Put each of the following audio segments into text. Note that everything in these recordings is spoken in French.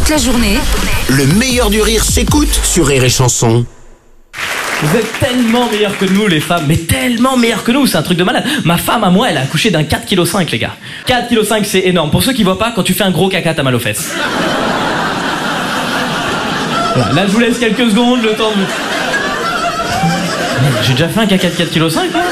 Toute la journée, Le meilleur du rire s'écoute sur Rire et Chanson. Vous êtes tellement meilleurs que nous les femmes, mais tellement meilleurs que nous, c'est un truc de malade. Ma femme à moi, elle a accouché d'un 4,5 kg les gars. 4,5 kg c'est énorme. Pour ceux qui voient pas, quand tu fais un gros caca, t'as mal aux fesses. Voilà, là je vous laisse quelques secondes, le temps de... J'ai déjà fait un caca de 4,5 kg moi.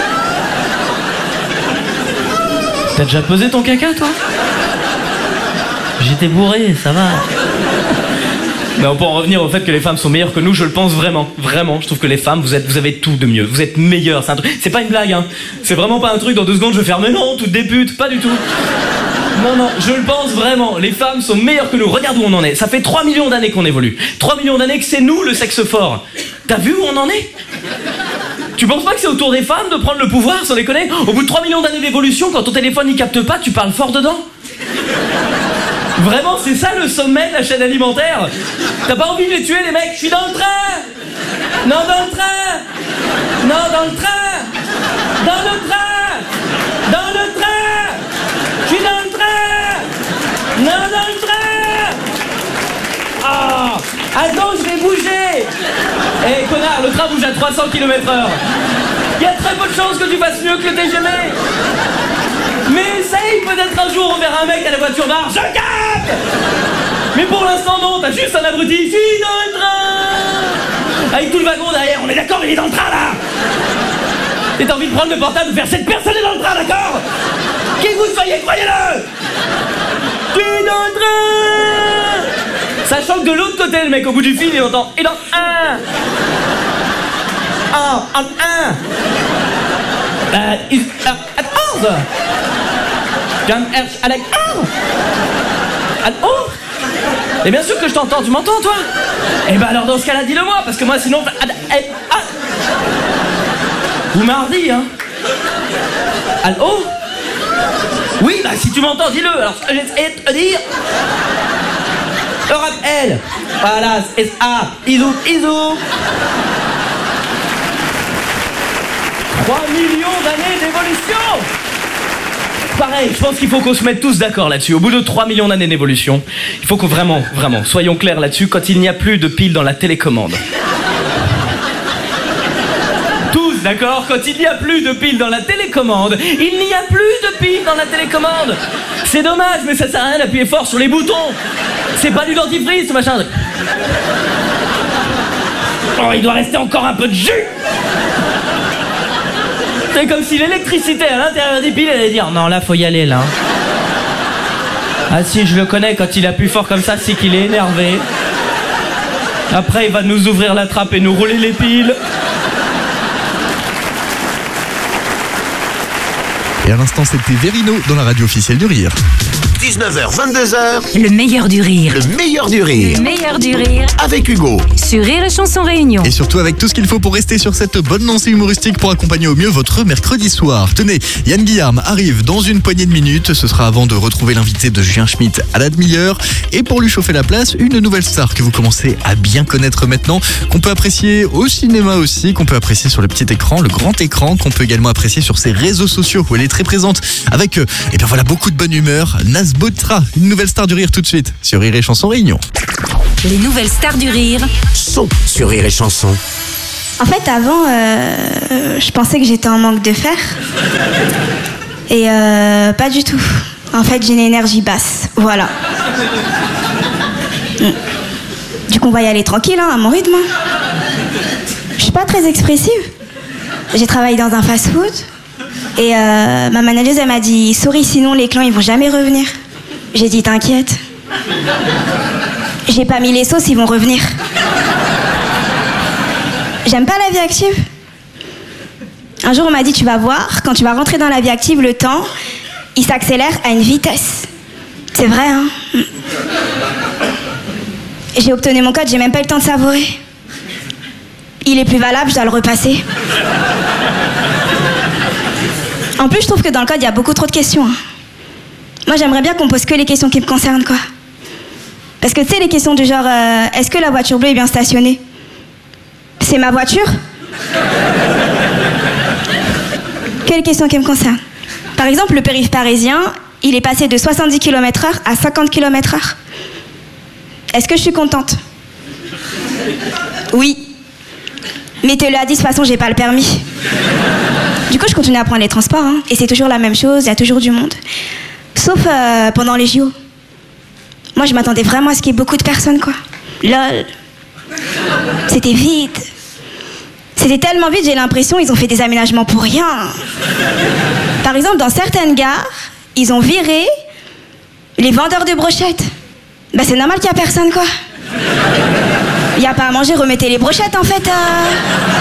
T'as déjà pesé ton caca toi? J'étais bourré, ça va. Non, pour en revenir au fait que les femmes sont meilleures que nous, je le pense vraiment, vraiment. Je trouve que les femmes, vous avez tout de mieux. Vous êtes meilleures, c'est pas une blague, hein. C'est vraiment pas un truc, dans 2 secondes je vais faire, mais non, toutes des putes, pas du tout. Non, je le pense vraiment. Les femmes sont meilleures que nous. Regarde où on en est. Ça fait 3 millions d'années qu'on évolue. 3 millions d'années que c'est nous le sexe fort. T'as vu où on en est? Tu penses pas que c'est au tour des femmes de prendre le pouvoir, sans déconner? Au bout de 3 millions d'années d'évolution, quand ton téléphone il capte pas, tu parles fort dedans? Vraiment, c'est ça le sommet de la chaîne alimentaire? T'as pas envie de les tuer, les mecs? Je suis dans le train! Non, dans le train! Non, dans le train! Dans le train! Dans le train! Je suis dans le train! Non, dans le train! Ah! Attends, je vais bouger! Eh, connard, le train bouge à 300 km/h. Il y a très peu de chances que tu fasses mieux que le TGV. Mais essaye peut-être un jour, on verra un mec à la voiture bar. Je capte! Mais pour l'instant, non, t'as juste un abruti. Je suis dans le train! Avec tout le wagon derrière, on est d'accord, il est dans le train là! Et t'as envie de prendre le portable et de faire cette personne est dans le train, d'accord? Qui que vous soyez, croyez-le! Je suis dans le train! Sachant que de l'autre côté, le mec au bout du fil, il entend. Et dans un! Un! Oh! Et bien sûr que je t'entends, tu m'entends toi? Eh ben alors dans ce cas-là dis-le moi, parce que moi sinon... Vous mardi hein? Allô? Oui bah si tu m'entends dis-le, alors ce que j'essaie de te dire... Europe L, voilà, S.A. Isou 3 millions d'années d'évolution. Pareil, je pense qu'il faut qu'on se mette tous d'accord là-dessus. Au bout de 3 millions d'années d'évolution, il faut qu'on vraiment, soyons clairs là-dessus, quand il n'y a plus de piles dans la télécommande. Tous d'accord? Quand il n'y a plus de piles dans la télécommande, il n'y a plus de piles dans la télécommande. C'est dommage, mais ça sert à rien d'appuyer fort sur les boutons. C'est pas du dentifrice, ce machin. Oh, il doit rester encore un peu de jus. C'est comme si l'électricité à l'intérieur des piles allait dire non là faut y aller là. Ah si je le connais, quand il appuie fort comme ça c'est qu'il est énervé. Après il va nous ouvrir la trappe et nous rouler les piles. Et à l'instant c'était Verino dans la radio officielle du Rire. 19h, 22h, le meilleur du rire. le meilleur du rire. Le meilleur du rire Avec Hugo. sur Rire et Chanson Réunion. Et surtout avec tout ce qu'il faut pour rester sur cette bonne lancée humoristique pour accompagner au mieux votre mercredi soir. Tenez, Yann Guillaume arrive dans une poignée de minutes. Ce sera avant de retrouver l'invité de Julien Schmitt à la demi-heure. Et pour lui chauffer la place, une nouvelle star que vous commencez à bien connaître maintenant, qu'on peut apprécier au cinéma aussi, qu'on peut apprécier sur le petit écran, le grand écran, qu'on peut également apprécier sur ses réseaux sociaux où elle est très présente avec beaucoup de bonne humeur. Naz Botra, une nouvelle star du rire tout de suite sur Rire et Chanson Réunion. Les nouvelles stars du rire. Sont sur Rire et Chanson. En fait, avant, je pensais que j'étais en manque de fer. Et pas du tout. En fait, j'ai une énergie basse. Voilà. Du coup, on va y aller tranquille, hein, à mon rythme. Je suis pas très expressive. J'ai travaillé dans un fast-food. Et ma manageuse, elle m'a dit « Sorry, sinon les clients, ils vont jamais revenir. » J'ai dit « T'inquiète. J'ai pas mis les sauces, ils vont revenir. » J'aime pas la vie active. Un jour, on m'a dit « Tu vas voir, quand tu vas rentrer dans la vie active, le temps, il s'accélère à une vitesse. » C'est vrai, hein? J'ai obtenu mon code, j'ai même pas eu le temps de savourer. Il est plus valable, je dois le repasser. En plus, je trouve que dans le code, il y a beaucoup trop de questions. Hein. Moi, j'aimerais bien qu'on pose que les questions qui me concernent, quoi. Parce que tu sais, les questions du genre est-ce que la voiture bleue est bien stationnée? C'est ma voiture? Que les questions qui me concernent. Par exemple, le périph' parisien, il est passé de 70 km/h à 50 km/h. Est-ce que je suis contente? Oui. Mettez-le à 10, de toute façon, j'ai pas le permis. Du coup, je continue à prendre les transports, hein, et c'est toujours la même chose, il y a toujours du monde. Sauf pendant les JO. Moi, je m'attendais vraiment à ce qu'il y ait beaucoup de personnes, quoi. Lol. C'était vide. C'était tellement vide, j'ai l'impression qu'ils ont fait des aménagements pour rien. Par exemple, dans certaines gares, ils ont viré les vendeurs de brochettes. Bah, c'est normal qu'il n'y a personne, quoi. Il n'y a pas à manger, remettez les brochettes, en fait.